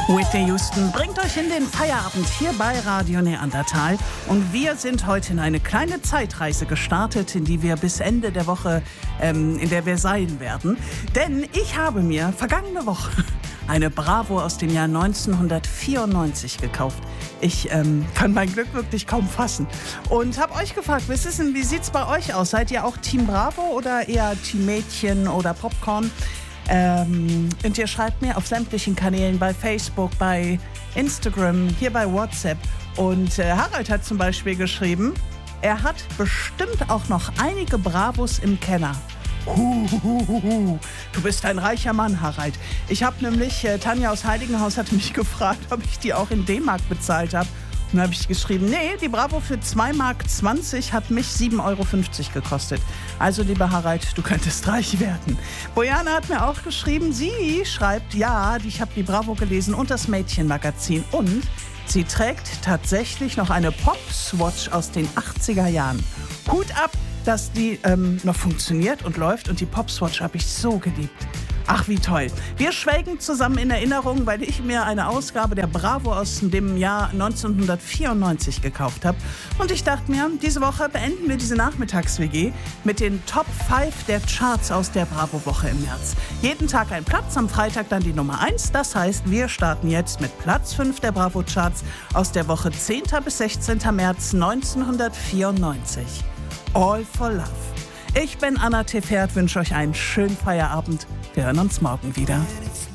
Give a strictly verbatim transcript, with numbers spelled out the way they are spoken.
Whitney Houston bringt euch in den Feierabend hier bei Radio Neandertal. Und wir sind heute in eine kleine Zeitreise gestartet, in die wir bis Ende der Woche, ähm, in der wir sein werden. Denn ich habe mir vergangene Woche eine Bravo aus dem Jahr neunzehnhundertvierundneunzig gekauft. Ich ähm, kann mein Glück wirklich kaum fassen. Und habe euch gefragt, was ist denn, wie sieht's bei euch aus? Seid ihr auch Team Bravo oder eher Team Mädchen oder Popcorn? Ähm, und ihr schreibt mir auf sämtlichen Kanälen, bei Facebook, bei Instagram, hier bei WhatsApp. Und äh, Harald hat zum Beispiel geschrieben, er hat bestimmt auch noch einige Bravos im Keller. Huhuhuhu. Du bist ein reicher Mann, Harald. Ich habe nämlich, äh, Tanja aus Heiligenhaus hatte mich gefragt, ob ich die auch in D-Mark bezahlt habe. Und dann habe ich geschrieben, nee, die Bravo für zwei Mark zwanzig hat mich sieben Euro fünfzig gekostet. Also, lieber Harald, du könntest reich werden. Bojana hat mir auch geschrieben, sie schreibt, ja, ich habe die Bravo gelesen und das Mädchenmagazin. Und sie trägt tatsächlich noch eine Pop-Swatch aus den achtziger Jahren. Hut ab, dass die ähm, noch funktioniert und läuft. Und die Pop-Swatch habe ich so geliebt. Ach, wie toll. Wir schwelgen zusammen in Erinnerung, weil ich mir eine Ausgabe der Bravo aus dem Jahr neunzehnhundertvierundneunzig gekauft habe. Und ich dachte mir, diese Woche beenden wir diese Nachmittags-W G mit den Top fünf der Charts aus der Bravo-Woche im März. Jeden Tag ein Platz, am Freitag dann die Nummer eins. Das heißt, wir starten jetzt mit Platz fünf der Bravo-Charts aus der Woche zehnten bis sechzehnten März neunzehnhundertvierundneunzig. All for Love. Ich bin Anna Tefert, wünsche euch einen schönen Feierabend. Wir hören uns morgen wieder.